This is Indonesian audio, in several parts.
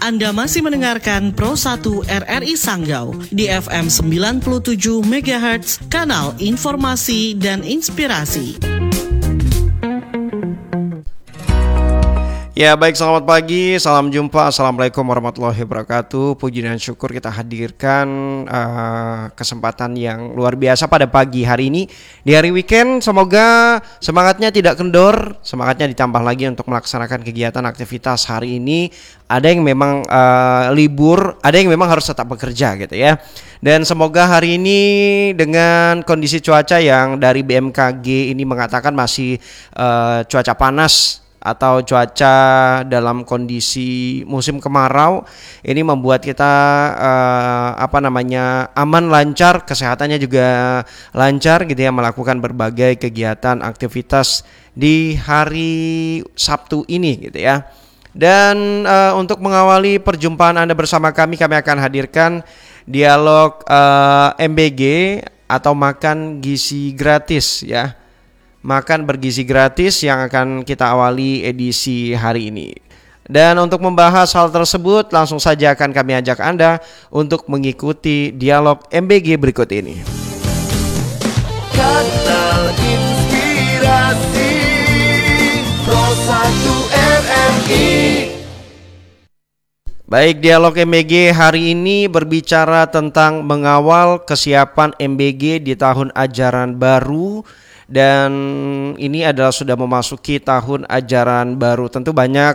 Anda masih mendengarkan Pro 1 RRI Sanggau di FM 97 MHz, kanal informasi dan inspirasi. Ya baik, selamat pagi, salam jumpa, assalamualaikum warahmatullahi wabarakatuh. Puji dan syukur kita hadirkan kesempatan yang luar biasa pada pagi hari ini. Di hari weekend, semoga semangatnya tidak kendor, semangatnya ditambah lagi untuk melaksanakan kegiatan aktivitas hari ini. Ada yang memang libur, ada yang memang harus tetap bekerja gitu ya. Dan semoga hari ini dengan kondisi cuaca yang dari BMKG ini mengatakan masih cuaca panas atau cuaca dalam kondisi musim kemarau, ini membuat kita aman, lancar, kesehatannya juga lancar gitu ya, melakukan berbagai kegiatan aktivitas di hari Sabtu ini gitu ya. Dan untuk mengawali perjumpaan Anda bersama kami akan hadirkan dialog MBG atau makan gizi gratis ya. Makan bergizi gratis yang akan kita awali edisi hari ini. Dan untuk membahas hal tersebut, langsung saja akan kami ajak Anda untuk mengikuti dialog MBG berikut ini. Kanal Inspirasi Pro 1 RRI. Baik, dialog MBG hari ini berbicara tentang mengawal kesiapan MBG di tahun ajaran baru. Dan ini adalah sudah memasuki tahun ajaran baru. Tentu banyak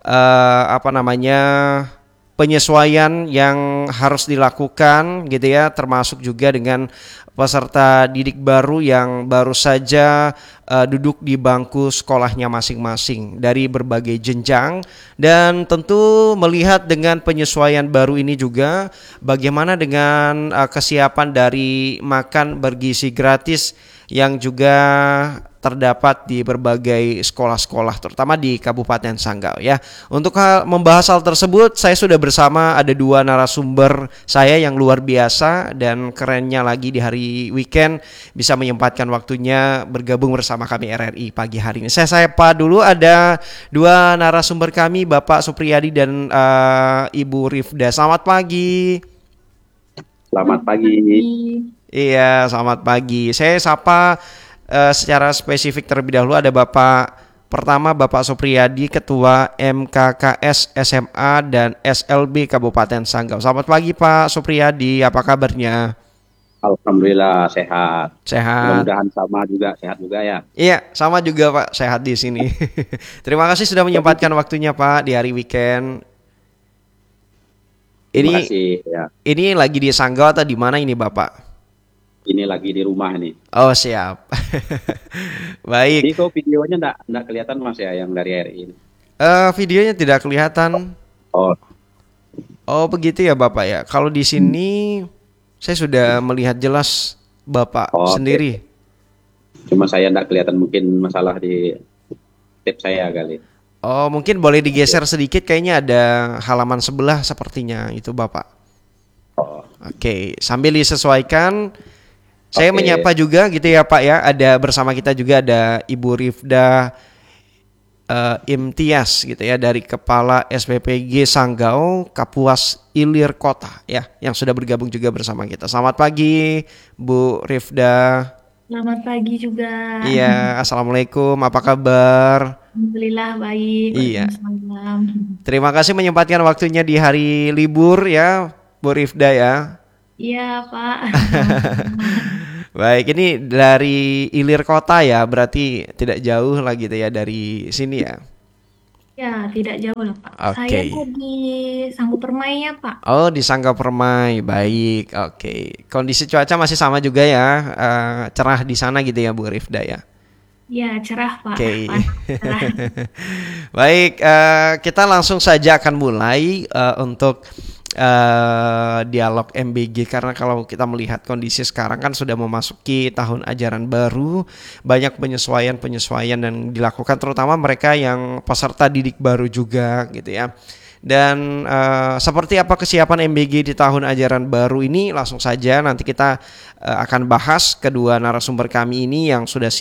penyesuaian yang harus dilakukan gitu ya, termasuk juga dengan peserta didik baru yang baru saja duduk di bangku sekolahnya masing-masing dari berbagai jenjang. Dan tentu melihat dengan penyesuaian baru ini juga bagaimana dengan kesiapan dari makan bergizi gratis yang juga terdapat di berbagai sekolah-sekolah terutama di Kabupaten Sanggau ya. Untuk membahas hal tersebut saya sudah bersama ada dua narasumber saya yang luar biasa, dan kerennya lagi di hari weekend bisa menyempatkan waktunya bergabung bersama kami RRI pagi hari ini. Saya sapa dulu, ada dua narasumber kami, Bapak Supriyadi dan Ibu Rifda. Selamat pagi. Selamat pagi. Iya, selamat pagi. Saya sapa secara spesifik terlebih dahulu, ada Bapak Supriyadi, Ketua MKKS SMA dan SLB Kabupaten Sanggau. Selamat pagi Pak Supriyadi, apa kabarnya? Alhamdulillah sehat. Sehat. Mudah-mudahan sama juga sehat juga ya. Iya, sama juga Pak, sehat di sini. Terima kasih sudah menyempatkan waktunya Pak di hari weekend. Terima kasih ya. Ini lagi di Sanggau atau di mana ini Bapak? Ini lagi di rumah nih. Oh siap. Baik. Ini kok videonya enggak kelihatan Mas ya yang dari RI ini? Videonya tidak kelihatan. Oh begitu ya Bapak ya. Kalau di sini saya sudah melihat jelas Bapak sendiri. Cuma saya enggak kelihatan, mungkin masalah di tab saya kali. Oh mungkin boleh digeser sedikit, kayaknya ada halaman sebelah sepertinya itu Bapak. Oke, sambil disesuaikan. Saya menyapa juga gitu ya Pak ya. Ada bersama kita juga ada Ibu Rifda Imtias gitu ya, dari Kepala SPPG Sanggau Kapuas Ilir Kota ya, yang sudah bergabung juga bersama kita. Selamat pagi Bu Rifda. Selamat pagi juga. Iya, assalamualaikum, apa kabar? Alhamdulillah baik. Iya. Waalaikumsalam. Terima kasih menyempatkan waktunya di hari libur ya Bu Rifda ya. Iya Pak. Baik, ini dari Ilir Kota ya, berarti tidak jauh lah gitu ya dari sini ya. Ya tidak jauh lah Pak. Oke. Saya di Sanggu Permai ya Pak. Oh di Sanggau Permai, baik, oke. Kondisi cuaca masih sama juga ya, cerah di sana gitu ya Bu Rifda ya. Ya cerah Pak. Oke. Cerah. Baik, kita langsung saja akan mulai untuk dialog MBG, karena kalau kita melihat kondisi sekarang kan sudah memasuki tahun ajaran baru, banyak penyesuaian yang dilakukan terutama mereka yang peserta didik baru juga gitu ya. Dan seperti apa kesiapan MBG di tahun ajaran baru ini, langsung saja nanti kita akan bahas kedua narasumber kami ini yang sudah siap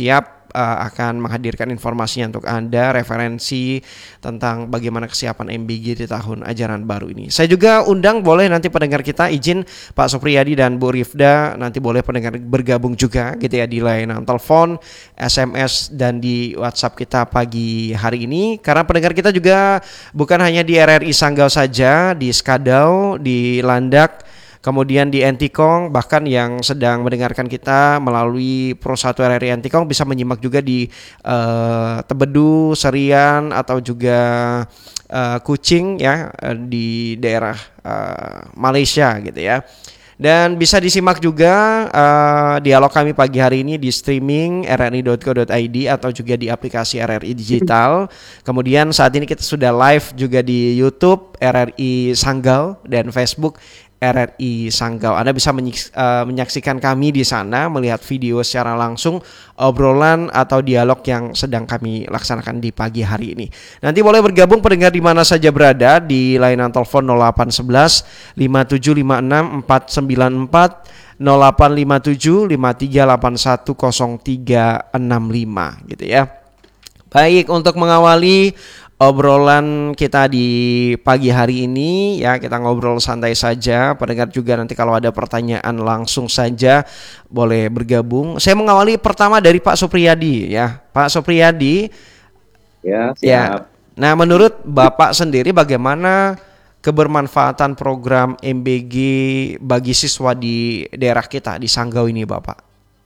akan menghadirkan informasinya untuk Anda, referensi tentang bagaimana kesiapan MBG di tahun ajaran baru ini. Saya juga undang boleh nanti pendengar kita, izin Pak Supriyadi dan Bu Rifda, nanti boleh pendengar bergabung juga gitu ya di layanan telepon, SMS dan di WhatsApp kita pagi hari ini. Karena pendengar kita juga bukan hanya di RRI Sanggau saja, di Skadau, di Landak, kemudian di Entikong, bahkan yang sedang mendengarkan kita melalui Pro 1 RRI Entikong bisa menyimak juga di Tebedu, Serian atau juga Kucing ya, di daerah Malaysia gitu ya. Dan bisa disimak juga dialog kami pagi hari ini di streaming rri.co.id atau juga di aplikasi RRI Digital. Kemudian saat ini kita sudah live juga di YouTube RRI Sanggau dan Facebook RRI Sanggau. Anda bisa menyaksikan kami di sana, melihat video secara langsung obrolan atau dialog yang sedang kami laksanakan di pagi hari ini. Nanti boleh bergabung pendengar di mana saja berada di layanan telepon 0811 5756 494 0857 5381 0365 gitu ya. Baik, untuk mengawali obrolan kita di pagi hari ini ya, kita ngobrol santai saja. Pendengar juga nanti kalau ada pertanyaan langsung saja boleh bergabung. Saya mengawali pertama dari Pak Supriyadi ya. Pak Supriyadi. Ya, siap. Ya. Nah, menurut Bapak sendiri bagaimana kebermanfaatan program MBG bagi siswa di daerah kita di Sanggau ini, Bapak?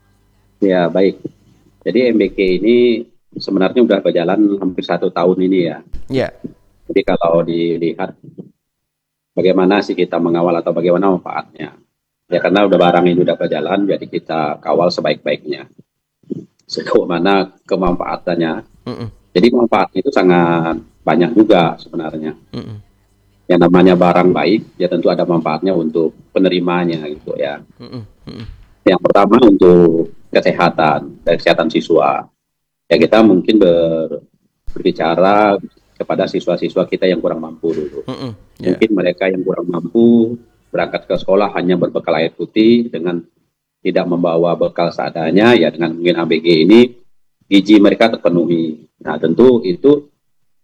Ya, baik. Jadi MBG ini sebenarnya udah berjalan hampir 1 tahun ini ya. Ya. Jadi kalau dilihat bagaimana sih kita mengawal atau bagaimana manfaatnya. Ya karena udah barang ini udah berjalan, jadi kita kawal sebaik-baiknya. Sejauh mana kemanfaatannya. Jadi manfaatnya itu sangat banyak juga sebenarnya. Yang namanya barang baik, ya tentu ada manfaatnya untuk penerimanya gitu ya. Yang pertama untuk kesehatan, dari kesehatan siswa. Ya kita mungkin berbicara kepada siswa-siswa kita yang kurang mampu dulu. Mungkin mereka yang kurang mampu berangkat ke sekolah hanya berbekal air putih dengan tidak membawa bekal seadanya, ya dengan mungkin ABG ini gizi mereka terpenuhi. Nah tentu itu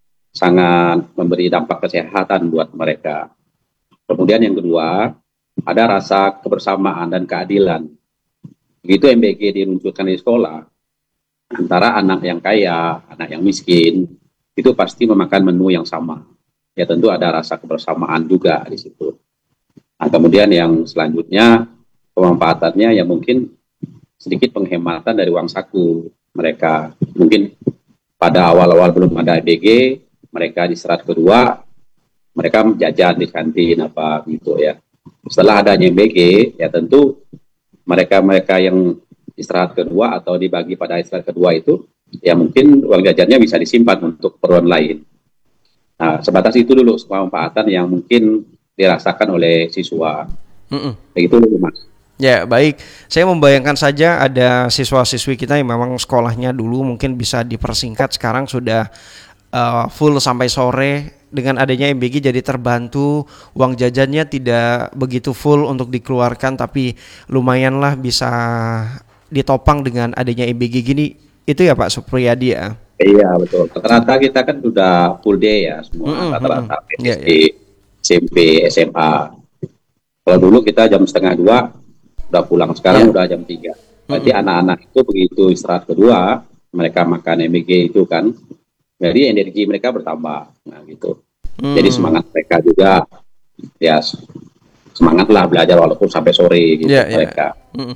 sangat memberi dampak kesehatan buat mereka. Kemudian yang kedua, ada rasa kebersamaan dan keadilan. Begitu MBG diluncurkan di sekolah, antara anak yang kaya, anak yang miskin, itu pasti memakan menu yang sama. Ya tentu ada rasa kebersamaan juga di situ. Nah, kemudian yang selanjutnya, pemanfaatannya ya mungkin sedikit penghematan dari uang saku mereka. Mungkin pada awal-awal belum ada EBG, mereka di serat kedua, mereka jajan di kantin apa gitu ya. Setelah adanya EBG, ya tentu mereka-mereka yang istirahat kedua atau dibagi pada istirahat kedua itu, ya mungkin uang jajannya bisa disimpan untuk keperluan lain. Nah, sebatas itu dulu pemanfaatan yang mungkin dirasakan oleh siswa. Begitu dulu, Mas. Ya, baik. Saya membayangkan saja ada siswa-siswi kita yang memang sekolahnya dulu mungkin bisa dipersingkat, sekarang sudah full sampai sore. Dengan adanya MBG jadi terbantu, uang jajannya tidak begitu full untuk dikeluarkan, tapi lumayanlah bisa ditopang dengan adanya MBG gini. Itu ya Pak Supriyadi ya? Iya betul. Rata-rata kita kan sudah full day ya semua, rata-rata SD, SMP, SMA. Kalau dulu kita jam 1:30 udah pulang, sekarang udah jam 3. Berarti anak-anak itu begitu istirahat kedua, mereka makan MBG itu kan, jadi energi mereka bertambah. Nah gitu. Jadi semangat mereka juga, ya semangatlah belajar walaupun sampai sore gitu mereka.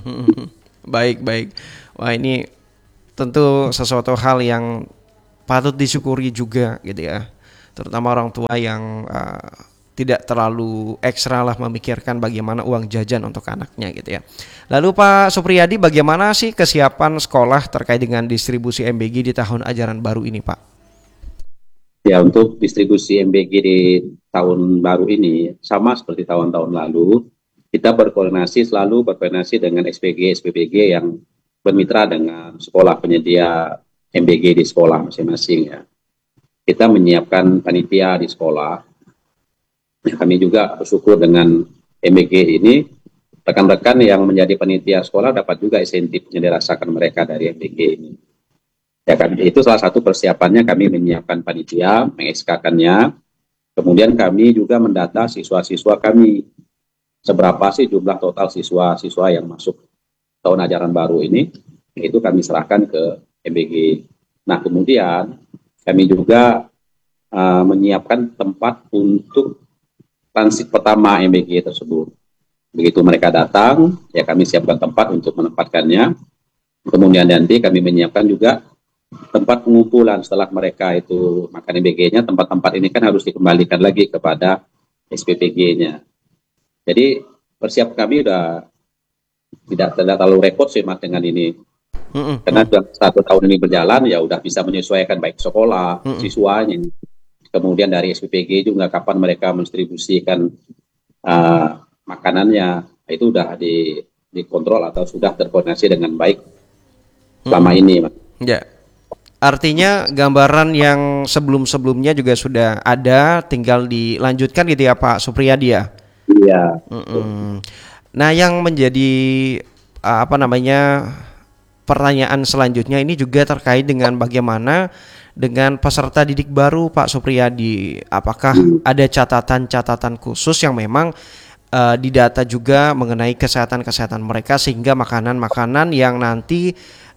Baik. Wah, ini tentu sesuatu hal yang patut disyukuri juga gitu ya. Terutama orang tua yang tidak terlalu ekstra lah memikirkan bagaimana uang jajan untuk anaknya gitu ya. Lalu Pak Supriyadi, bagaimana sih kesiapan sekolah terkait dengan distribusi MBG di tahun ajaran baru ini, Pak? Ya, untuk distribusi MBG di tahun baru ini sama seperti tahun-tahun lalu, kita selalu berkoordinasi dengan SPG yang bermitra dengan sekolah penyedia MBG di sekolah masing-masing ya. Kita menyiapkan panitia di sekolah. Kami juga bersyukur dengan MBG ini, rekan-rekan yang menjadi panitia sekolah dapat juga insentif yang dirasakan mereka dari MBG ini. Ya kan, itu salah satu persiapannya kami menyiapkan panitia, meng-SK-kannya, kemudian kami juga mendata siswa-siswa kami, seberapa sih jumlah total siswa-siswa yang masuk tahun ajaran baru ini, itu kami serahkan ke MBG. Nah, kemudian kami juga menyiapkan tempat untuk transit pertama MBG tersebut. Begitu mereka datang, ya kami siapkan tempat untuk menempatkannya. Kemudian nanti kami menyiapkan juga tempat pengumpulan setelah mereka itu makan MBG-nya, tempat-tempat ini kan harus dikembalikan lagi kepada SPPG-nya. Jadi persiap kami udah tidak terlalu repot sih Mas dengan ini. Karena sudah 1 tahun ini berjalan, ya udah bisa menyesuaikan baik sekolah, siswanya, kemudian dari SPPG juga kapan mereka mendistribusikan makanannya, itu udah dikontrol atau sudah terkoordinasi dengan baik selama ini, Mas. Ya. Artinya gambaran yang sebelum-sebelumnya juga sudah ada, tinggal dilanjutkan gitu ya Pak Supriyadi ya. Iya. Nah, yang menjadi pertanyaan selanjutnya ini juga terkait dengan bagaimana dengan peserta didik baru Pak Supriyadi. Apakah ada catatan-catatan khusus yang memang didata juga mengenai kesehatan mereka sehingga makanan-makanan yang nanti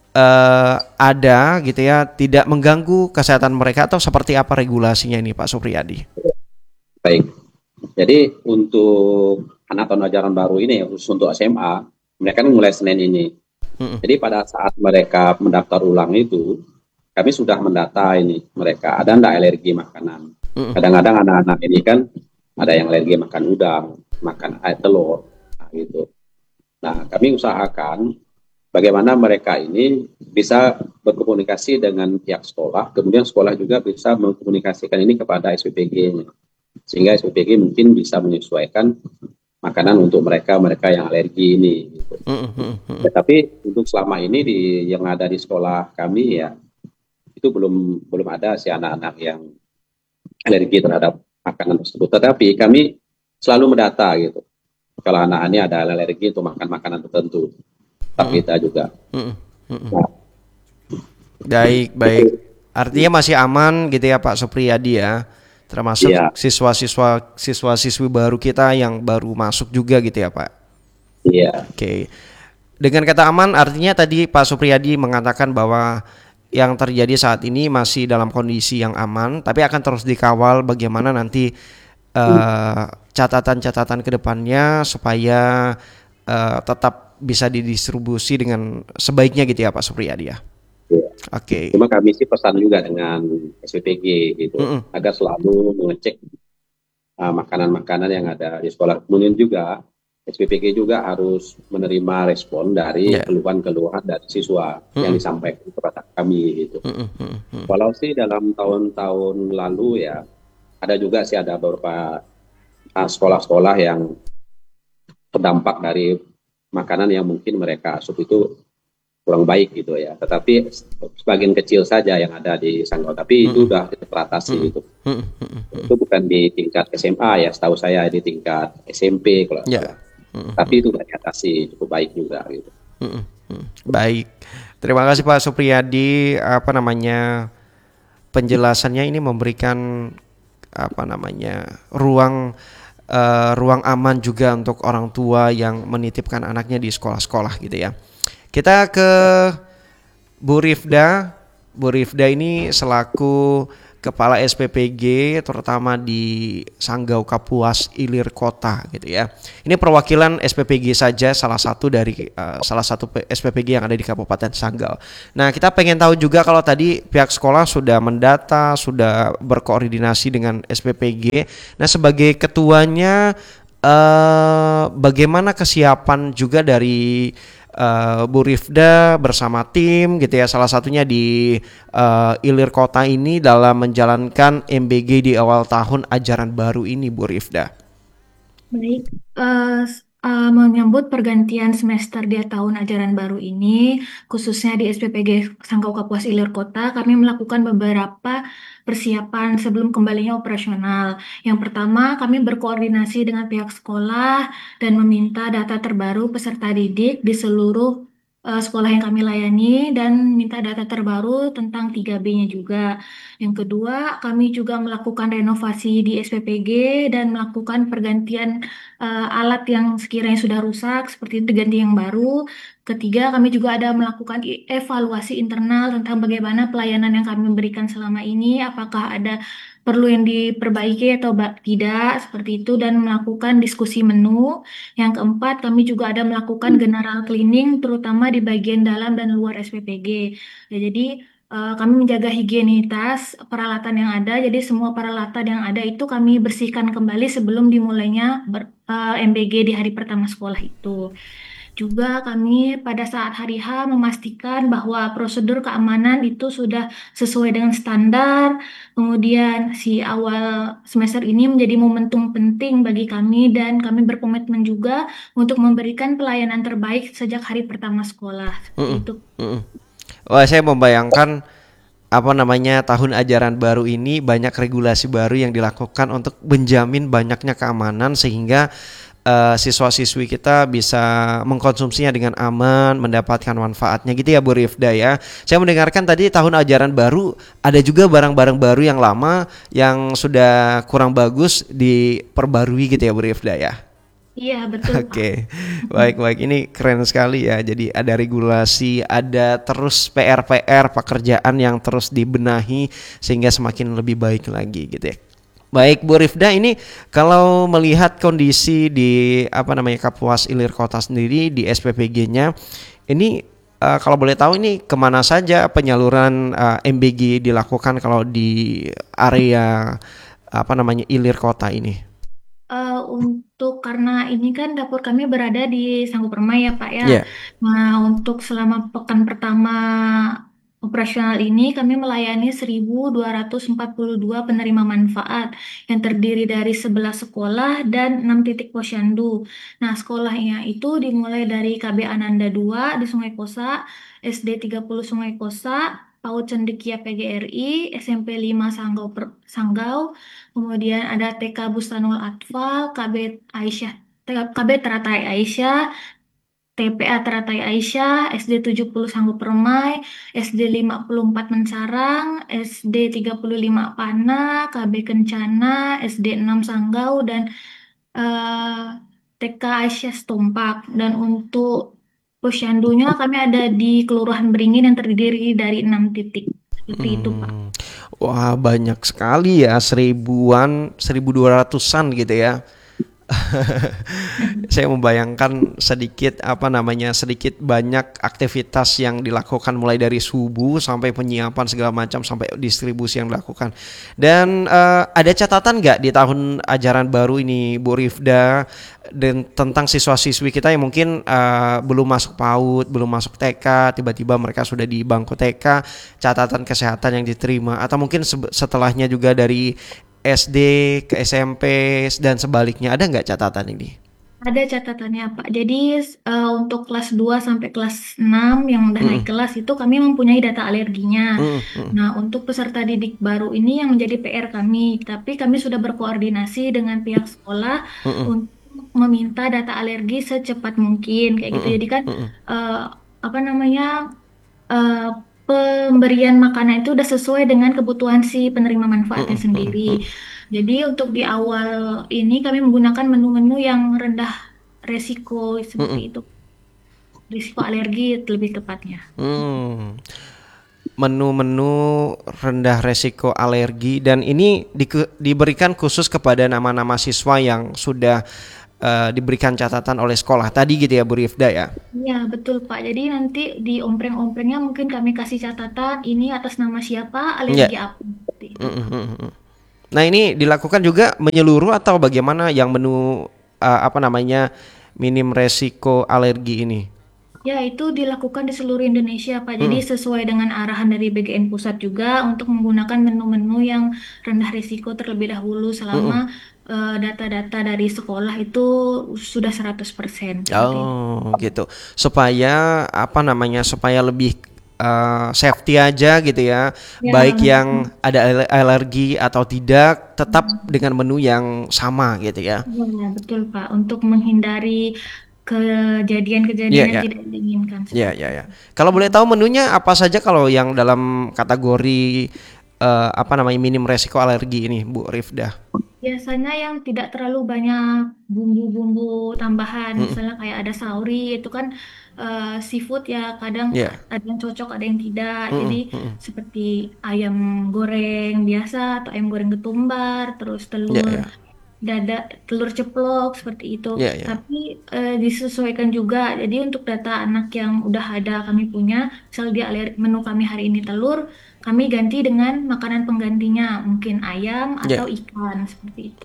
ada gitu ya tidak mengganggu kesehatan mereka, atau seperti apa regulasinya ini Pak Supriyadi? Baik. Jadi untuk anak tahun ajaran baru ini khusus untuk SMA, mereka kan mulai Senin ini. Jadi pada saat mereka mendaftar ulang itu, kami sudah mendata ini mereka ada enggak alergi makanan. Kadang-kadang anak-anak ini kan ada yang alergi makan udang, makan air telur, gitu. Nah, kami usahakan bagaimana mereka ini bisa berkomunikasi dengan pihak sekolah, kemudian sekolah juga bisa mengkomunikasikan ini kepada SPPG-nya. Sehingga SPPG mungkin bisa menyesuaikan makanan untuk mereka yang alergi ini. Gitu. Ya, tapi untuk selama ini yang ada di sekolah kami ya, itu belum ada si anak-anak yang alergi terhadap makanan tersebut. Tetapi kami selalu mendata gitu. Kalau anak ini ada alergi untuk makan makanan tertentu. Kita juga. Nah. Baik. Artinya masih aman gitu ya Pak Supriyadi ya, termasuk siswa-siswi baru kita yang baru masuk juga gitu ya Pak. Iya. Oke. Dengan kata aman artinya tadi Pak Supriyadi mengatakan bahwa yang terjadi saat ini masih dalam kondisi yang aman, tapi akan terus dikawal bagaimana nanti catatan-catatan ke depannya supaya tetap bisa didistribusi dengan sebaiknya gitu ya Pak Supriyadi ya. Oke. Cuma kami sih pesan juga dengan SPPG gitu, agar selalu mengecek makanan-makanan yang ada di sekolah. Kemudian juga SPPG juga harus menerima respon dari keluhan-keluhan dari siswa yang disampaikan kepada kami gitu. Walau sih dalam tahun-tahun lalu ya ada beberapa sekolah-sekolah yang terdampak dari makanan yang mungkin mereka asup itu kurang baik gitu ya. Tetapi sebagian kecil saja yang ada di Sanggau. Tapi itu sudah teratasi gitu. Itu bukan di tingkat SMA ya, setahu saya di tingkat SMP kalau salah. Tapi itu sudah diatasi cukup baik juga gitu. Baik. Terima kasih Pak Supriyadi, penjelasannya ini memberikan ruang aman juga untuk orang tua yang menitipkan anaknya di sekolah-sekolah gitu ya. Kita ke Bu Rifda. Bu Rifda ini selaku Kepala SPPG terutama di Sanggau Kapuas Ilir Kota gitu ya. Ini perwakilan SPPG saja, salah satu SPPG yang ada di Kabupaten Sanggau. Nah, kita pengen tahu juga kalau tadi pihak sekolah sudah mendata, sudah berkoordinasi dengan SPPG. Nah, sebagai ketuanya bagaimana kesiapan juga dari Bu Rifda bersama tim gitu ya, salah satunya di Ilir Kota ini dalam menjalankan MBG di awal tahun ajaran baru ini, Bu Rifda. Baik, menyambut pergantian semester di tahun ajaran baru ini, khususnya di SPPG Sanggau Kapuas Ilir Kota, kami melakukan beberapa persiapan sebelum kembalinya operasional. Yang pertama, kami berkoordinasi dengan pihak sekolah dan meminta data terbaru peserta didik di seluruh sekolah yang kami layani dan minta data terbaru tentang 3B-nya juga. Yang kedua, kami juga melakukan renovasi di SPPG dan melakukan pergantian alat yang sekiranya sudah rusak seperti itu diganti yang baru. Ketiga, kami juga ada melakukan evaluasi internal tentang bagaimana pelayanan yang kami berikan selama ini, apakah ada perlu yang diperbaiki atau tidak, seperti itu, dan melakukan diskusi menu. Yang keempat, kami juga ada melakukan general cleaning, terutama di bagian dalam dan luar SPPG. Ya, jadi kami menjaga higienitas peralatan yang ada, jadi semua peralatan yang ada itu kami bersihkan kembali sebelum dimulainya MBG di hari pertama sekolah itu. Juga kami pada saat hari H memastikan bahwa prosedur keamanan itu sudah sesuai dengan standar. Kemudian si awal semester ini menjadi momentum penting bagi kami dan kami berkomitmen juga untuk memberikan pelayanan terbaik sejak hari pertama sekolah. Seperti Mm-mm, itu. mm-mm. Wah, saya membayangkan apa namanya tahun ajaran baru ini banyak regulasi baru yang dilakukan untuk menjamin banyaknya keamanan sehingga siswa-siswi kita bisa mengkonsumsinya dengan aman, mendapatkan manfaatnya gitu ya Bu Rifda ya. Saya mendengarkan tadi tahun ajaran baru ada juga barang-barang baru yang lama yang sudah kurang bagus diperbarui gitu ya Bu Rifda ya. Iya, betul, Pak. Oke, baik-baik, ini keren sekali ya. Jadi ada regulasi, ada terus PR-PR pekerjaan yang terus dibenahi sehingga semakin lebih baik lagi gitu ya. Baik Bu Rifda, ini kalau melihat kondisi di apa namanya Kapuas Ilir Kota sendiri di SPPG-nya, ini kalau boleh tahu ini kemana saja penyaluran MBG dilakukan kalau di area apa namanya Ilir Kota ini? Untuk karena ini kan dapur kami berada di Sanggu Permai ya Pak ya. Ya. Nah, untuk selama pekan pertama operasional ini kami melayani 1.242 penerima manfaat yang terdiri dari 11 sekolah dan 6 titik posyandu. Nah, sekolahnya itu dimulai dari KB Ananda 2 di Sungai Kosa, SD 30 Sungai Kosa, PAUD Cendekia PGRI, SMP 5 Sanggau, kemudian ada TK Bustanul Atfal, KB Aisyah, KB Teratai Aisyah, TPA Teratai Aisyah, SD 70 Sanggu Permai, SD 54 Mensarang, SD 35 Pana, KB Kencana, SD 6 Sanggau, dan eh, TK Aisyah Stompak. Dan untuk posyandunya kami ada di Kelurahan Beringin yang terdiri dari 6 titik. Seperti itu, Pak. Hmm. Wah, banyak sekali ya, seribuan, 1.200-an gitu ya. Saya membayangkan sedikit apa namanya sedikit banyak aktivitas yang dilakukan mulai dari subuh sampai penyiapan segala macam sampai distribusi yang dilakukan. Dan ada catatan nggak di tahun ajaran baru ini Bu Rifda dan tentang siswa-siswi kita yang mungkin belum masuk PAUD, belum masuk TK, tiba-tiba mereka sudah di bangku TK, catatan kesehatan yang diterima atau mungkin setelahnya juga dari SD ke SMP dan sebaliknya, ada nggak catatan ini? Ada catatannya, Pak. Jadi untuk kelas 2 sampai kelas 6 yang udah naik Mm-mm, kelas itu kami mempunyai data alerginya. mm-mm, mm-mm, Nah, untuk peserta didik baru ini yang menjadi PR kami, tapi kami sudah berkoordinasi dengan pihak sekolah mm-mm, untuk meminta data alergi secepat mungkin kayak gitu. mm-mm, Jadi kan mm-mm, eh, apa namanya eh, pemberian makanan itu udah sesuai dengan kebutuhan si penerima manfaatnya mm-mm, sendiri. mm-mm, Jadi untuk di awal ini kami menggunakan menu-menu yang rendah resiko seperti mm-mm, itu, risiko alergi lebih tepatnya. mm. Menu-menu rendah resiko alergi dan ini diberikan khusus kepada nama-nama siswa yang sudah diberikan catatan oleh sekolah tadi gitu ya Bu Rifda ya. Iya, betul Pak. Jadi nanti di ompreng-omprengnya mungkin kami kasih catatan ini atas nama siapa, Ya. alergi apa. Seperti itu. Mm-mm, mm-mm. Nah ini dilakukan juga menyeluruh atau bagaimana yang menu apa namanya minim resiko alergi ini? Ya, itu dilakukan di seluruh Indonesia, Pak. Jadi Mm-mm, sesuai dengan arahan dari BGN Pusat juga untuk menggunakan menu-menu yang rendah risiko terlebih dahulu selama mm-mm. data-data dari sekolah itu sudah 100% seperti itu. Oh gitu supaya apa namanya supaya lebih safety aja gitu ya Ya, baik yang ada alergi atau tidak tetap dengan menu yang sama gitu ya. ya, betul, Pak. Untuk menghindari kejadian-kejadian Iya, yang ya. tidak diinginkan. Ya, ya, ya. Kalau boleh tahu menunya apa saja kalau yang dalam kategori apa namanya minim resiko alergi ini, Bu Rifda? Biasanya yang tidak terlalu banyak bumbu-bumbu tambahan, Mm-mm. misalnya kayak ada sauri, itu kan seafood ya, kadang Ya, ada yang cocok, ada yang tidak. mm-mm, Jadi mm-mm. seperti ayam goreng biasa atau ayam goreng ketumbar, terus Ya, ya, telur ceplok seperti itu. ya, ya. Tapi disesuaikan juga. Jadi untuk data anak yang udah ada kami punya, misal dia menu kami hari ini telur, kami ganti dengan makanan penggantinya, mungkin ayam Ya. atau ikan seperti itu.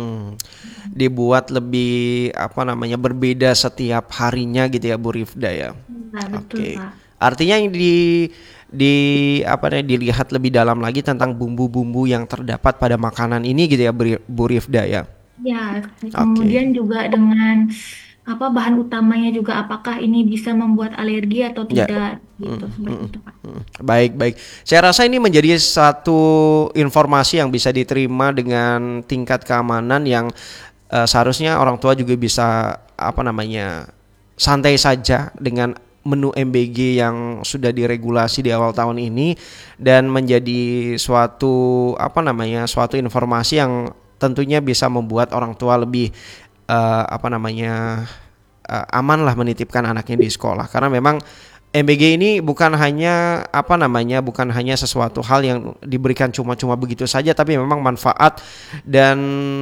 Dibuat lebih apa namanya berbeda setiap harinya gitu ya Bu Rifda ya. Nah, betul Oke. Pak. Artinya yang di apa namanya dilihat lebih dalam lagi tentang bumbu-bumbu yang terdapat pada makanan ini gitu ya Bu Rifda ya. Ya, Oke. kemudian juga dengan apa bahan utamanya juga apakah ini bisa membuat alergi atau Ya. tidak gitu seperti itu Pak. Baik, baik. Saya rasa ini menjadi satu informasi yang bisa diterima dengan tingkat keamanan yang seharusnya orang tua juga bisa apa namanya santai saja dengan menu MBG yang sudah diregulasi di awal tahun ini dan menjadi suatu apa namanya suatu informasi yang tentunya bisa membuat orang tua lebih apa namanya aman lah menitipkan anaknya di sekolah karena memang MBG ini bukan hanya apa namanya bukan hanya sesuatu hal yang diberikan cuma-cuma begitu saja tapi memang manfaat dan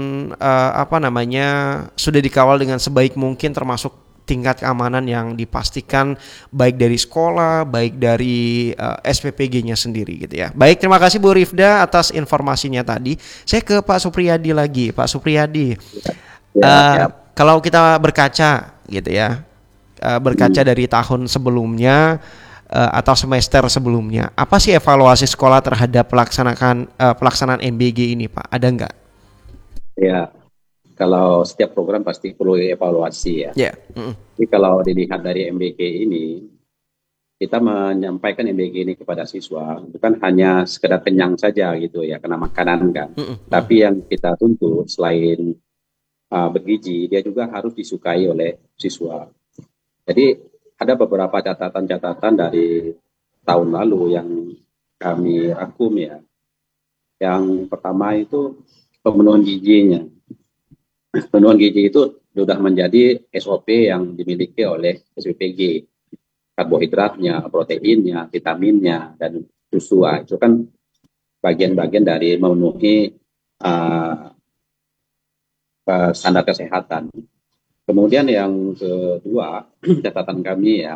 apa namanya sudah dikawal dengan sebaik mungkin termasuk tingkat keamanan yang dipastikan baik dari sekolah baik dari SPPG-nya sendiri gitu ya. Baik, terima kasih Bu Rifda atas informasinya tadi. Saya ke Pak Supriyadi lagi. Pak Supriyadi, Ya, kalau kita berkaca gitu ya berkaca dari tahun sebelumnya atau semester sebelumnya, apa sih evaluasi sekolah terhadap pelaksanaan MBG ini, Pak? Ada nggak? ya. Kalau setiap program pasti perlu evaluasi ya. Ya. Jadi kalau dilihat dari MBG ini, kita menyampaikan MBG ini kepada siswa bukan hanya sekedar kenyang saja gitu ya, karena makanan kan. Tapi yang kita tuntut selain bergizi, dia juga harus disukai oleh siswa. Jadi ada beberapa catatan-catatan dari tahun lalu yang kami rangkum ya. Yang pertama itu pemenuhan gizinya. Pemenuhan gizi itu sudah menjadi SOP yang dimiliki oleh SPPG. Karbohidratnya, proteinnya, vitaminnya, dan susu. Itu kan bagian-bagian dari memenuhi standar kesehatan. Kemudian yang kedua, catatan kami ya,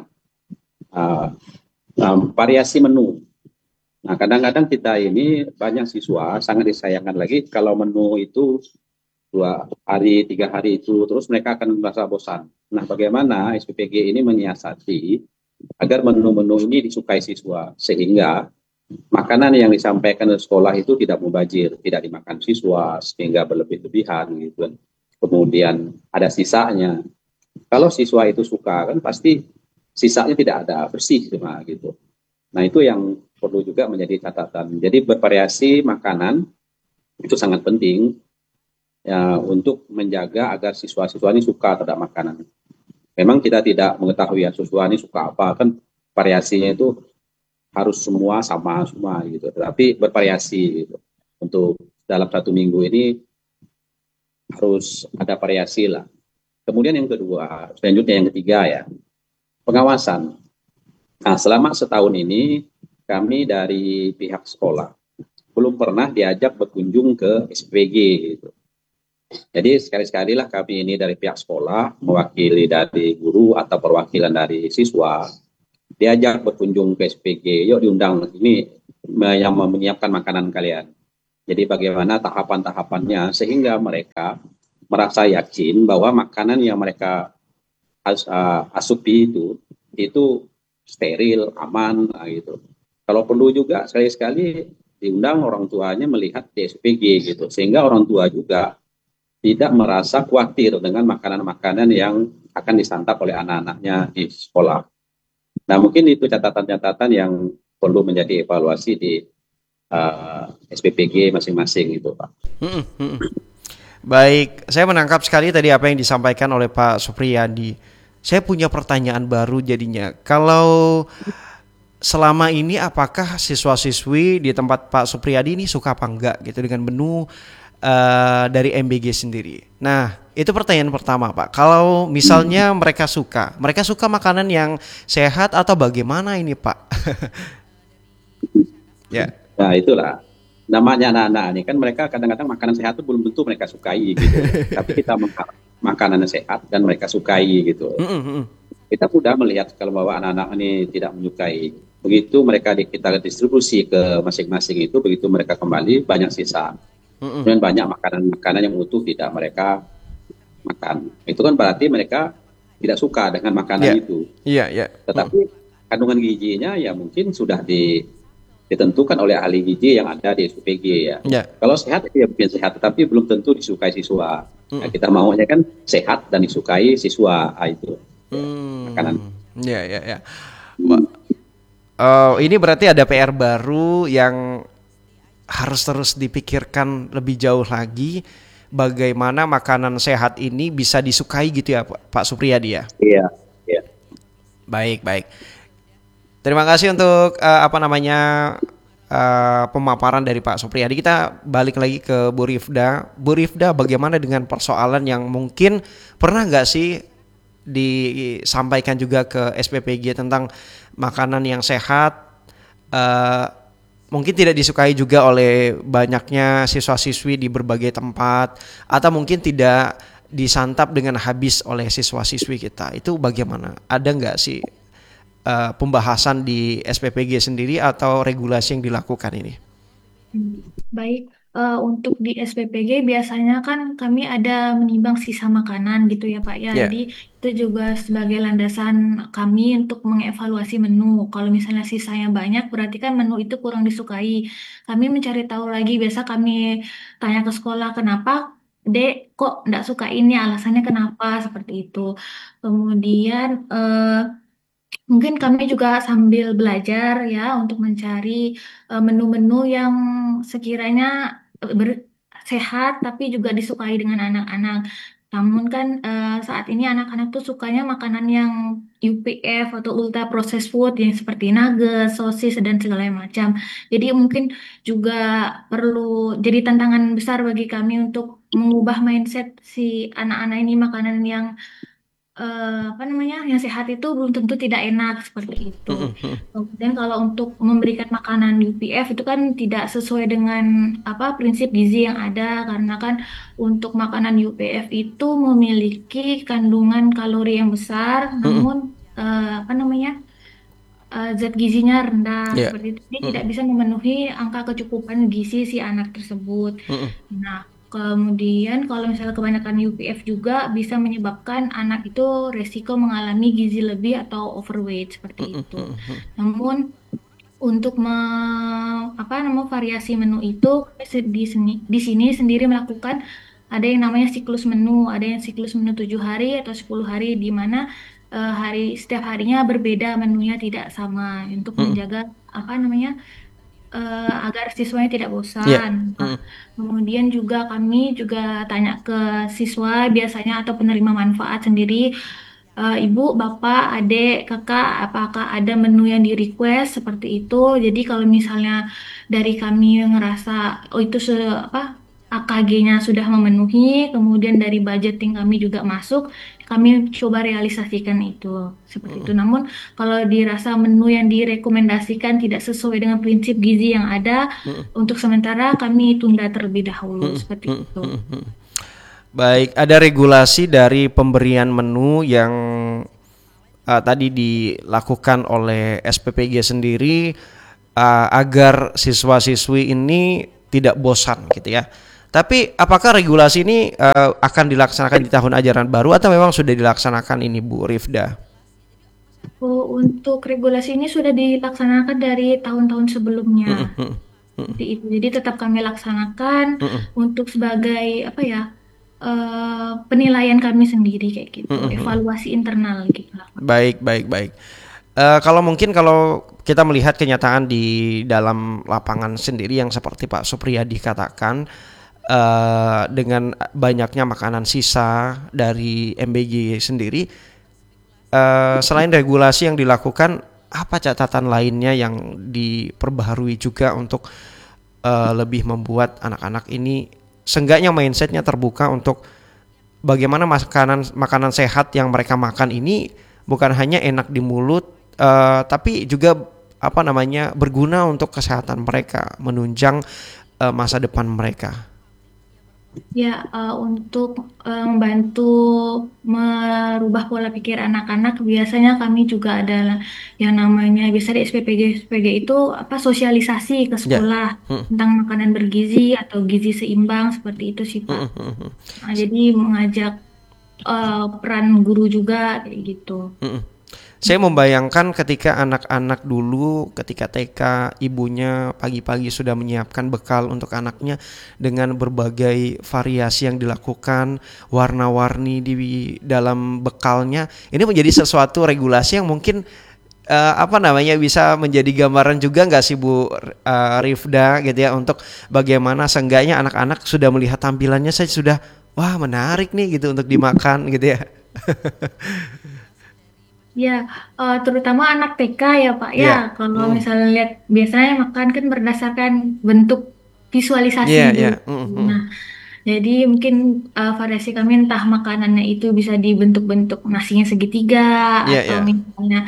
variasi menu. Nah, kadang-kadang kita ini banyak siswa sangat disayangkan lagi kalau menu itu 2 hari, 3 hari itu, terus mereka akan merasa bosan. Nah, bagaimana SPPG ini menyiasati agar menu-menu ini disukai siswa, sehingga makanan yang disampaikan di sekolah itu tidak mubazir, tidak dimakan siswa, sehingga berlebih-lebihan gitu. Kemudian ada sisanya. Kalau siswa itu suka, kan pasti sisanya tidak ada, bersih cuma gitu. Nah, itu yang perlu juga menjadi catatan. Jadi bervariasi makanan itu sangat penting ya, untuk menjaga agar siswa-siswa ini suka terhadap makanan. Memang kita tidak mengetahui ya siswa ini suka apa, kan variasinya itu harus semua sama semua gitu. Tetapi bervariasi gitu. Untuk dalam 1 minggu ini harus ada variasi lah. Kemudian yang kedua, selanjutnya yang ketiga ya, pengawasan. Nah, selama setahun ini kami dari pihak sekolah belum pernah diajak berkunjung ke SPG gitu. Jadi sekali-sekali lah kami ini dari pihak sekolah, mewakili dari guru atau perwakilan dari siswa, diajak berkunjung ke SPG, yuk diundang ini yang menyiapkan makanan kalian. Jadi bagaimana tahapan-tahapannya sehingga mereka merasa yakin bahwa makanan yang mereka asupi itu steril, aman, gitu. Kalau perlu juga sekali-sekali diundang orang tuanya melihat di SPG gitu, sehingga orang tua juga tidak merasa khawatir dengan makanan-makanan yang akan disantap oleh anak-anaknya di sekolah. Nah, mungkin itu catatan-catatan yang perlu menjadi evaluasi di SPPG masing-masing itu, Pak. Baik, saya menangkap sekali tadi apa yang disampaikan oleh Pak Supriyadi. saya punya pertanyaan baru jadinya. Kalau selama ini apakah siswa-siswi di tempat Pak Supriyadi ini suka apa enggak gitu dengan menu dari MBG sendiri? Nah, itu pertanyaan pertama, Pak. Kalau misalnya mereka suka makanan yang sehat atau bagaimana ini, Pak? Ya. Nah itulah namanya anak-anak ini kan, mereka kadang-kadang makanan sehat itu belum tentu mereka sukai gitu. Tapi kita makanan sehat dan mereka sukai gitu. Kita mudah melihat kalau bahwa anak-anak ini tidak menyukai. Begitu mereka kita distribusi ke masing-masing itu, begitu mereka kembali banyak sisa. Dan banyak makanan-makanan yang utuh tidak mereka makan. Itu kan berarti mereka tidak suka dengan makanan itu. Tetapi kandungan gizinya ya mungkin sudah ditentukan oleh ahli gizi yang ada di SPPG ya. Kalau sehat ya mungkin sehat, tetapi belum tentu disukai siswa. Nah, kita maunya kan sehat dan disukai siswa, itu makanan. Ini berarti ada PR baru yang harus terus dipikirkan lebih jauh lagi, bagaimana makanan sehat ini bisa disukai gitu ya Pak Supriyadi ya. Iya. Baik. Terima kasih untuk pemaparan dari Pak Supriyadi. Kita balik lagi ke Bu Rifda. Bu Rifda, bagaimana dengan persoalan yang mungkin pernah nggak sih disampaikan juga ke SPPG tentang makanan yang sehat mungkin tidak disukai juga oleh banyaknya siswa-siswi di berbagai tempat, atau mungkin tidak disantap dengan habis oleh siswa-siswi kita. Itu bagaimana? Ada nggak sih pembahasan di SPPG sendiri atau regulasi yang dilakukan ini? Baik, untuk di SPPG biasanya kan kami ada menimbang sisa makanan gitu ya Pak ya. Jadi itu juga sebagai landasan kami untuk mengevaluasi menu. Kalau misalnya sisanya banyak berarti kan menu itu kurang disukai. Kami mencari tahu lagi, biasa kami tanya ke sekolah, kenapa Dek kok nggak suka ini, alasannya kenapa, seperti itu. Kemudian mungkin kami juga sambil belajar ya untuk mencari menu-menu yang sekiranya sehat tapi juga disukai dengan anak-anak. Namun kan saat ini anak-anak tuh sukanya makanan yang UPF atau ultra processed food yang seperti nugget, sosis dan segala macam. Jadi mungkin juga perlu jadi tantangan besar bagi kami untuk mengubah mindset si anak-anak ini, makanan yang yang sehat itu belum tentu tidak enak, seperti itu. Kemudian kalau untuk memberikan makanan UPF itu kan tidak sesuai dengan prinsip gizi yang ada, karena kan untuk makanan UPF itu memiliki kandungan kalori yang besar, namun zat gizinya rendah, seperti itu. Jadi tidak bisa memenuhi angka kecukupan gizi si anak tersebut. Nah, kemudian kalau misalnya kebanyakan UPF juga bisa menyebabkan anak itu resiko mengalami gizi lebih atau overweight, seperti itu. Namun untuk variasi menu itu di sini sendiri melakukan ada yang namanya siklus menu, ada yang siklus menu 7 hari atau 10 hari, di mana setiap harinya berbeda, menunya tidak sama, untuk menjaga agar siswanya tidak bosan. Kemudian juga kami juga tanya ke siswa biasanya atau penerima manfaat sendiri, Ibu, Bapak, Adik, Kakak, apakah ada menu yang di request, seperti itu. Jadi kalau misalnya dari kami ngerasa itu AKG-nya sudah memenuhi, kemudian dari budgeting kami juga masuk, kami coba realisasikan itu, seperti itu. Namun kalau dirasa menu yang direkomendasikan tidak sesuai dengan prinsip gizi yang ada, untuk sementara kami tunda terlebih dahulu, seperti itu. Baik, ada regulasi dari pemberian menu yang tadi dilakukan oleh SPPG sendiri agar siswa-siswi ini tidak bosan gitu ya. Tapi apakah regulasi ini akan dilaksanakan di tahun ajaran baru atau memang sudah dilaksanakan ini, Bu Rifda? Untuk regulasi ini sudah dilaksanakan dari tahun-tahun sebelumnya. Jadi tetap kami laksanakan untuk sebagai penilaian kami sendiri kayak gitu, evaluasi internal gitu. Baik. Kalau kita melihat kenyataan di dalam lapangan sendiri yang seperti Pak Supriyadi katakan, dengan banyaknya makanan sisa dari MBG sendiri, selain regulasi yang dilakukan, apa catatan lainnya yang diperbaharui juga untuk lebih membuat anak-anak ini seenggaknya mindsetnya terbuka untuk bagaimana makanan sehat yang mereka makan ini bukan hanya enak di mulut, tapi juga berguna untuk kesehatan mereka, menunjang masa depan mereka. Ya, untuk membantu merubah pola pikir anak-anak, biasanya kami juga ada yang namanya biasa di SPPG itu sosialisasi ke Ya. sekolah tentang makanan bergizi atau gizi seimbang seperti itu sih Pak. Nah, jadi mengajak peran guru juga kayak gitu. Saya membayangkan ketika anak-anak dulu, ketika TK, ibunya pagi-pagi sudah menyiapkan bekal untuk anaknya dengan berbagai variasi yang dilakukan, warna-warni di dalam bekalnya. Ini menjadi sesuatu regulasi yang mungkin bisa menjadi gambaran juga nggak sih Bu Rifda gitu ya, untuk bagaimana seenggaknya anak-anak sudah melihat tampilannya saya sudah wah menarik nih gitu untuk dimakan gitu ya. Ya, terutama anak TK ya Pak. Ya, Iya. kalau misalnya lihat biasanya makan kan berdasarkan bentuk visualisasi Iya, iya. dulu. Nah, jadi mungkin variasi kami entah makanannya itu bisa dibentuk-bentuk nasinya segitiga Iya, atau iya. misalnya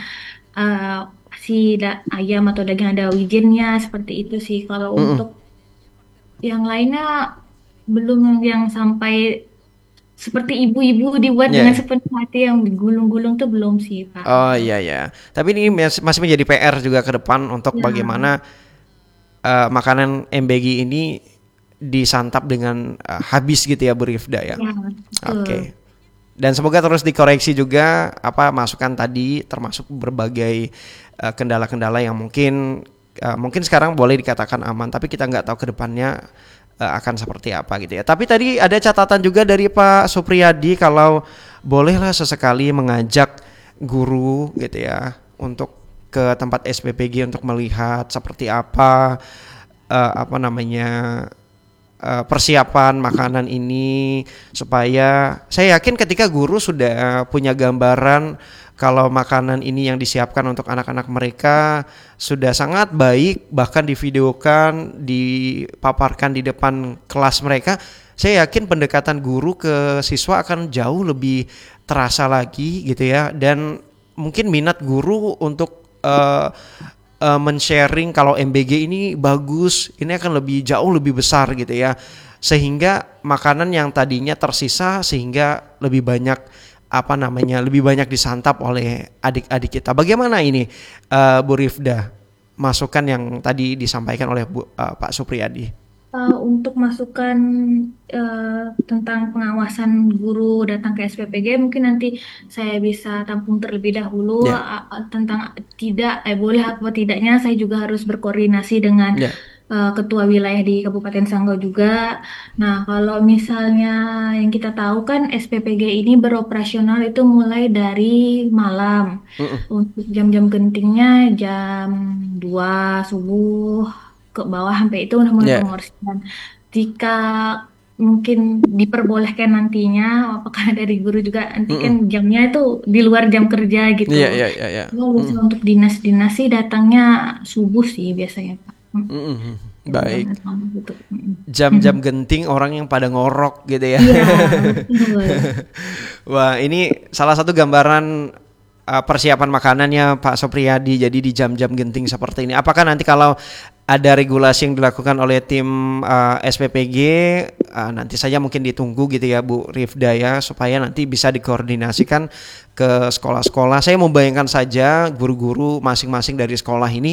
ayam atau daging ada wijennya seperti itu sih. Kalau untuk yang lainnya belum yang sampai seperti ibu-ibu dibuat Iya, dengan iya. sepenuh hati yang digulung-gulung tuh belum sih Pak. Oh iya ya. Tapi ini masih menjadi PR juga ke depan untuk Ya, bagaimana makanan MBG ini disantap dengan habis gitu ya Bu Rifda ya. ya, Oke. betul. Dan semoga terus dikoreksi juga masukan tadi, termasuk berbagai kendala-kendala yang mungkin sekarang boleh dikatakan aman, tapi kita nggak tahu ke depannya akan seperti apa gitu ya. Tapi tadi ada catatan juga dari Pak Supriyadi, kalau bolehlah sesekali mengajak guru gitu ya untuk ke tempat SPPG untuk melihat seperti apa persiapan makanan ini, supaya saya yakin ketika guru sudah punya gambaran kalau makanan ini yang disiapkan untuk anak-anak mereka sudah sangat baik, bahkan divideokan, dipaparkan di depan kelas mereka, saya yakin pendekatan guru ke siswa akan jauh lebih terasa lagi gitu ya, dan mungkin minat guru untuk men-sharing kalau MBG ini bagus, ini akan jauh lebih besar gitu ya, sehingga makanan yang tadinya tersisa sehingga lebih banyak lebih banyak disantap oleh adik-adik kita. Bagaimana ini Bu Rifda, masukan yang tadi disampaikan oleh Pak Supriyadi? Untuk masukan tentang pengawasan guru datang ke SPPG, mungkin nanti saya bisa tampung terlebih dahulu Ya, tentang boleh apa tidaknya. Saya juga harus berkoordinasi dengan ya. ketua wilayah di Kabupaten Sanggau juga. Nah, kalau misalnya yang kita tahu kan SPPG ini beroperasional itu mulai dari malam. Untuk jam-jam gentingnya jam 2 subuh ke bawah sampai itu udah mulai Ya. pengorsian. Jika mungkin diperbolehkan nantinya, apakah dari guru juga nanti kan jamnya itu di luar jam kerja gitu. Iya, iya, iya, iya. Kalau bisa untuk dinas-dinas sih datangnya subuh sih biasanya Pak. Baik. Gitu. Jam-jam genting orang yang pada ngorok gitu ya. Iya, betul. Wah, ini salah satu gambaran persiapan makanannya Pak Supriyadi. Jadi di jam-jam genting seperti ini. Apakah nanti kalau ada regulasi yang dilakukan oleh tim SPPG, nanti saja mungkin ditunggu gitu ya Bu Rifda ya, supaya nanti bisa dikoordinasikan ke sekolah-sekolah. Saya membayangkan saja guru-guru masing-masing dari sekolah ini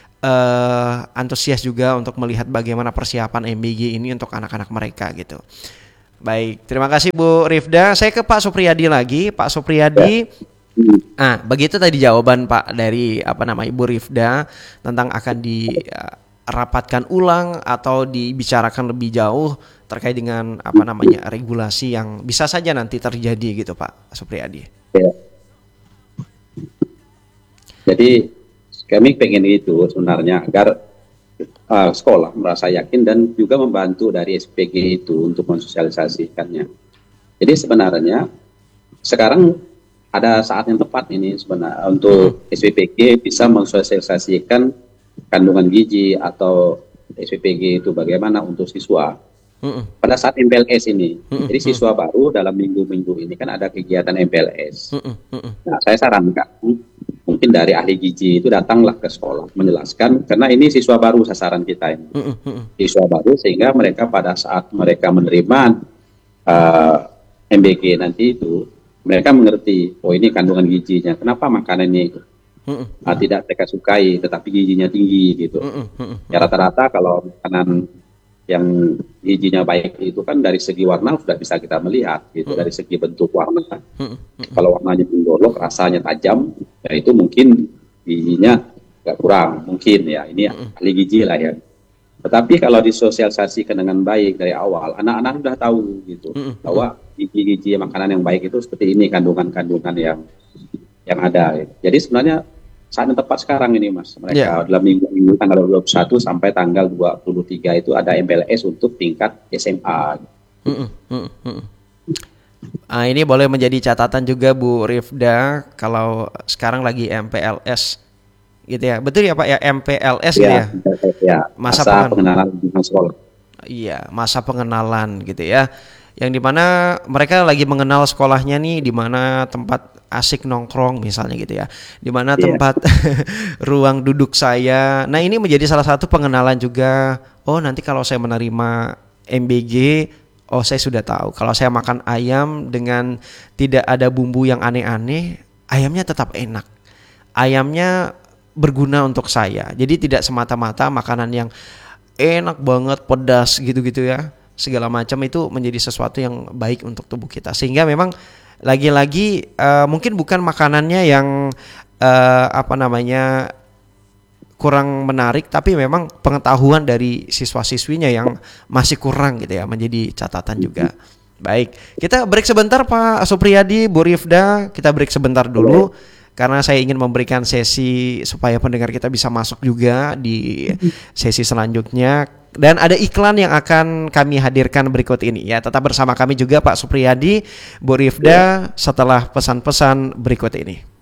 antusias juga untuk melihat bagaimana persiapan MBG ini untuk anak-anak mereka gitu. Baik, terima kasih Bu Rifda. Saya ke Pak Supriyadi lagi. Pak Supriyadi, begitu tadi jawaban Pak dari Ibu Rifda tentang akan dirapatkan ulang atau dibicarakan lebih jauh terkait dengan regulasi yang bisa saja nanti terjadi gitu Pak Supriyadi. Ya. Jadi kami pengen itu sebenarnya agar sekolah merasa yakin dan juga membantu dari SPG itu untuk mensosialisasikannya. Jadi sebenarnya sekarang ada saat yang tepat ini sebenarnya untuk SPPG bisa mensosialisasikan kandungan gizi atau SPPG itu bagaimana untuk siswa pada saat MPLS ini. Jadi siswa baru dalam minggu-minggu ini kan ada kegiatan MPLS. Nah, saya sarankan mungkin dari ahli gizi itu datanglah ke sekolah menjelaskan, karena ini siswa baru sasaran kita ini. Siswa baru, sehingga mereka pada saat mereka menerima MBG nanti itu mereka mengerti, oh ini kandungan gizinya, kenapa makanan ini tidak mereka sukai tetapi gizinya tinggi gitu. Ya rata-rata kalau makanan yang gizinya baik itu kan dari segi warna sudah bisa kita melihat gitu, dari segi bentuk warna. Kalau warnanya menggolok, rasanya tajam, ya itu mungkin gizinya agak kurang, mungkin ya, ini ahli gizi lah ya. Tetapi kalau disosialisasikan dengan baik dari awal, anak-anak sudah tahu gitu bahwa gizi-gizi makanan yang baik itu seperti ini, kandungan-kandungan yang ada. Jadi sebenarnya saat yang tepat sekarang ini Mas, mereka dalam minggu tanggal 21 sampai tanggal 23 itu ada MPLS untuk tingkat SMA. Ini boleh menjadi catatan juga Bu Rifda, kalau sekarang lagi MPLS gitu ya, betul ya Pak ya, MPLS gitu ya? Ya, masa pengenalan dengan sekolah. Iya, masa pengenalan gitu ya, yang dimana mereka lagi mengenal sekolahnya nih, di mana tempat asik nongkrong misalnya gitu ya, di mana tempat ruang duduk saya. Nah ini menjadi salah satu pengenalan juga. Oh nanti kalau saya menerima MBG, oh saya sudah tahu kalau saya makan ayam dengan tidak ada bumbu yang aneh-aneh, ayamnya tetap enak, ayamnya berguna untuk saya. Jadi tidak semata-mata makanan yang enak banget, pedas gitu-gitu ya, segala macam itu menjadi sesuatu yang baik untuk tubuh kita. Sehingga memang lagi-lagi mungkin bukan makanannya yang kurang menarik, tapi memang pengetahuan dari siswa-siswinya yang masih kurang gitu ya, menjadi catatan juga. Baik, kita break sebentar Pak Supriyadi, Bu Rifda, kita break sebentar dulu. Karena saya ingin memberikan sesi supaya pendengar kita bisa masuk juga di sesi selanjutnya. Dan ada iklan yang akan kami hadirkan berikut ini ya. Tetap bersama kami juga Pak Supriyadi, Bu Rifda setelah pesan-pesan berikut ini.